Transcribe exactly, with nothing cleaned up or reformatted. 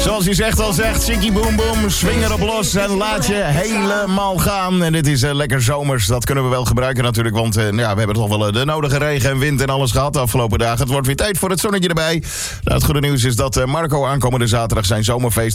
Zoals hij zegt al zegt, Sikkie Boom Boom, swing erop los en laat je helemaal gaan. En dit is uh, lekker zomers, dat kunnen we wel gebruiken natuurlijk, want uh, ja, we hebben toch wel uh, de nodige regen en wind en alles gehad de afgelopen dagen. Het wordt weer tijd voor het zonnetje erbij. Nou, het goede nieuws is dat uh, Marco aankomende zaterdag zijn zomerfeest